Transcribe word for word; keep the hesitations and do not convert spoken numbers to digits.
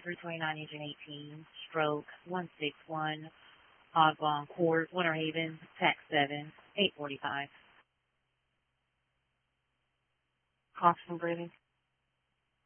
three twenty-nine Engine eighteen, stroke one sixty-one, Oglong Court, Winter Haven, tax seven, eight forty-five. Cost from breathing.